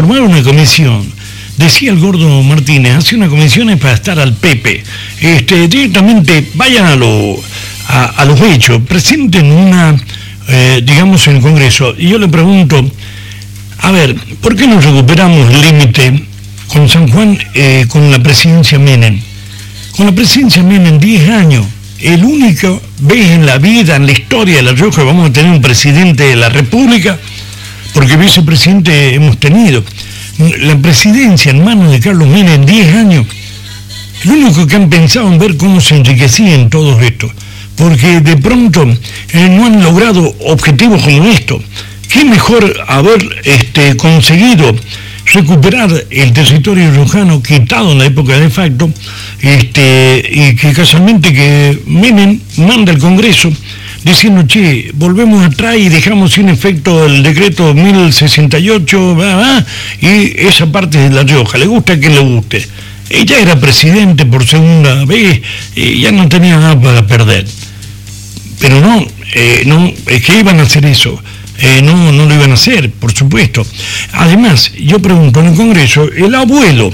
formar una comisión. Decía el Gordo Martínez, hace una comisión es para estar al Pepe. Directamente vayan a los hechos, presenten una, digamos, en el Congreso. Y yo le pregunto, a ver, ¿por qué no recuperamos el límite con San Juan, con la presidencia Menem? Con la presidencia Menem, 10 años. El único vez en la vida, en la historia de La Rioja, vamos a tener un presidente de la República, porque vicepresidente hemos tenido. La presidencia en manos de Carlos Menem, 10 años. El único que han pensado en ver cómo se enriquecían todos estos, porque de pronto no han logrado objetivos como estos. ¿Qué mejor haber conseguido recuperar el territorio riojano quitado en la época de facto, y que casualmente que Menem manda al Congreso diciendo, che, volvemos atrás y dejamos sin efecto el decreto 1068, y esa parte de La Rioja, le gusta a quien le guste. Ella era presidente por segunda vez y ya no tenía nada para perder. Pero no, es que iban a hacer eso. No lo iban a hacer, por supuesto. Además, yo pregunto en el Congreso, el abuelo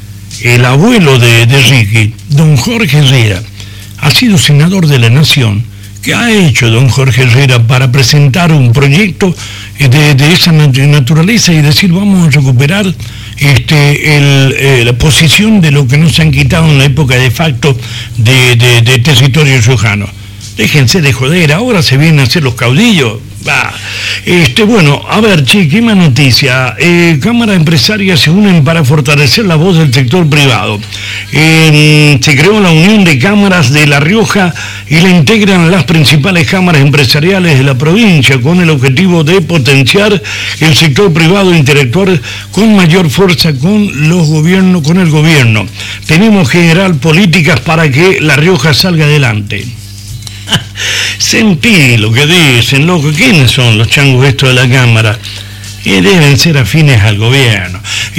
de Ricky, don Jorge Herrera, ha sido senador de la Nación. ¿Qué ha hecho don Jorge Herrera para presentar un proyecto de esa naturaleza y decir vamos a recuperar la posición de lo que nos han quitado en la época de facto de territorio riojano? Déjense de joder, ahora se vienen a hacer los caudillos. Bueno, a ver, che, ¿qué más noticia? Cámaras empresarias se unen para fortalecer la voz del sector privado. Se creó la Unión de Cámaras de La Rioja y la integran las principales cámaras empresariales de la provincia con el objetivo de potenciar el sector privado e interactuar con mayor fuerza con los gobiernos, con el gobierno. Tenemos que generar políticas para que La Rioja salga adelante. Sentí lo que dicen, loco. ¿Quiénes son los changos estos de la Cámara? Deben ser afines al gobierno.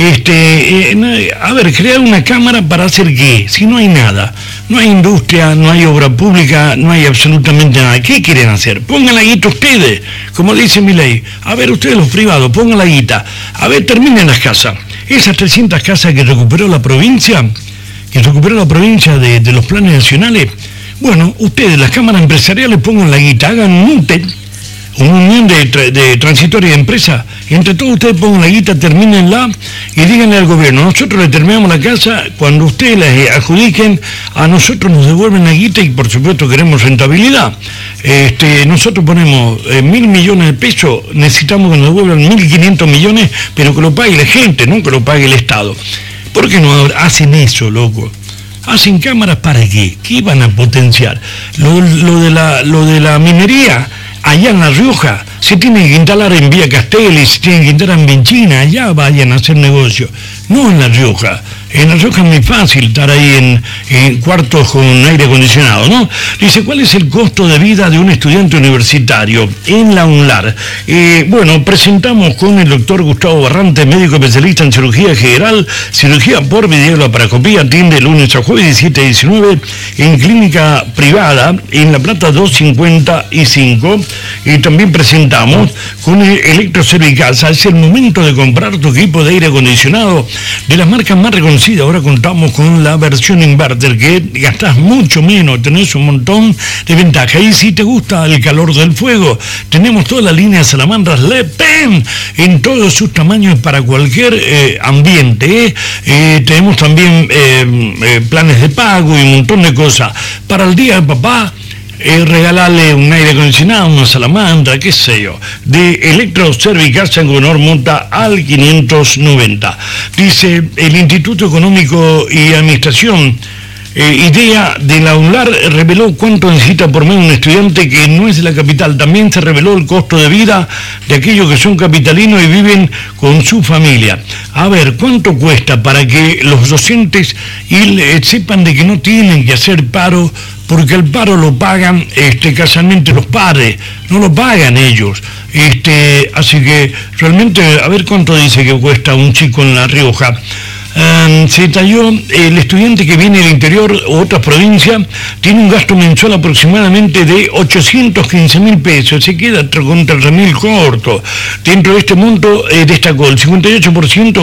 A ver, crear una Cámara para hacer qué, si no hay nada. No hay industria, no hay obra pública, no hay absolutamente nada. ¿Qué quieren hacer? Pongan la guita ustedes, como dice mi ley. A ver, ustedes los privados, pongan la guita. A ver, terminen las casas. Esas 300 casas que recuperó la provincia, de los planes nacionales. Bueno, ustedes, las cámaras empresariales, pongan la guita, hagan una unión de transitoria de empresa, entre todos ustedes pongan la guita, termínenla y díganle al gobierno, nosotros le terminamos la casa, cuando ustedes la adjudiquen, a nosotros nos devuelven la guita y por supuesto queremos rentabilidad. Nosotros ponemos 1.000 millones de pesos, necesitamos que nos devuelvan 1.500 millones, pero que lo pague la gente, no que lo pague el Estado. ¿Por qué no hacen eso, loco? ¿Hacen cámaras para qué? ¿Qué van a potenciar? Lo de la minería, allá en La Rioja, se tiene que instalar en Vía Castelli, se tiene que instalar en Vinchina, allá vayan a hacer negocio. No en La Rioja. En La Rioja es muy fácil estar ahí en cuartos con aire acondicionado, ¿no? Dice, ¿cuál es el costo de vida de un estudiante universitario en la UNLAR? Bueno, presentamos con el doctor Gustavo Barrante, médico especialista en cirugía general, cirugía por videolaparoscopía, atiende lunes a jueves 17 a 19 en clínica privada en La Plata 255. Y también presentamos con el Electrocervicasa. Es el momento de comprar tu equipo de aire acondicionado de las marcas más reconocidas. Ahora contamos con la versión inverter, que gastás mucho menos, tenés un montón de ventajas. Y si te gusta el calor del fuego, tenemos toda la línea de salamandras Le Pen en todos sus tamaños para cualquier ambiente. Tenemos también planes de pago y un montón de cosas. Para el día de papá, regalarle un aire acondicionado, una salamandra, qué sé yo, de Electrocervicasa en Gobernador Monta al 590. Dice, el Instituto Económico y Administración, IDEA de la UNLAR, reveló cuánto necesita por mes un estudiante que no es de la capital. También se reveló el costo de vida de aquellos que son capitalinos y viven con su familia. A ver, ¿cuánto cuesta para que los docentes sepan de que no tienen que hacer paro? Porque el paro lo pagan casualmente los padres, no lo pagan ellos. Así que realmente, a ver cuánto dice que cuesta un chico en La Rioja. Se detalló, el estudiante que viene del interior o otras provincias tiene un gasto mensual aproximadamente de 815.000 pesos, se queda contra el remil corto. Dentro de este monto destacó el 58%